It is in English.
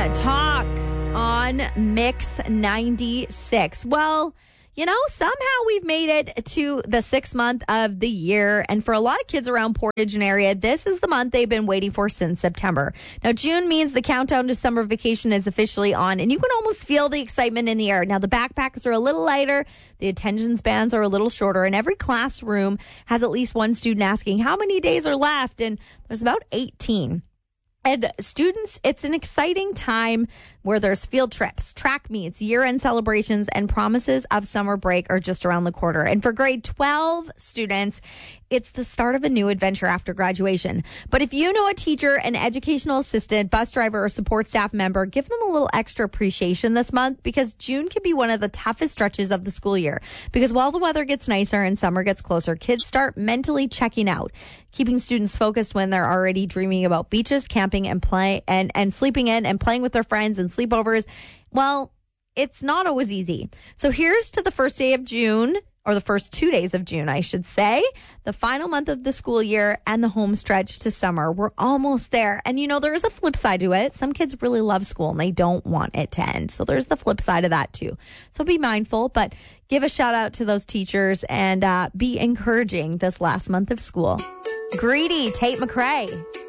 Talk on Mix 96. Well, somehow we've made it to the 6th month of the year. And for a lot of kids around Portage and area, this is the month they've been waiting for since September. Now, June means the countdown to summer vacation is officially on, and you can almost feel the excitement in the air. Now, the backpacks are a little lighter, the attention spans are a little shorter, and every classroom has at least one student asking how many days are left, and there's about 18. And students, it's an exciting time where there's field trips, track meets, year-end celebrations, and promises of summer break are just around the corner. And for grade 12 students, it's the start of a new adventure after graduation. But if you know a teacher, an educational assistant, bus driver, or support staff member, give them a little extra appreciation this month, because June can be one of the toughest stretches of the school year. Because while the weather gets nicer and summer gets closer, kids start mentally checking out, keeping students focused when they're already dreaming about beaches, camping, and play and sleeping in and playing with their friends and sleepovers. Well, it's not always easy. So here's to the first day of June, or the first 2 days of June, I should say, the final month of the school year and the home stretch to summer. We're almost there. And there is a flip side to it. Some kids really love school and they don't want it to end. So there's the flip side of that too. So be mindful, but give a shout out to those teachers and be encouraging this last month of school. Greedy, Tate McRae.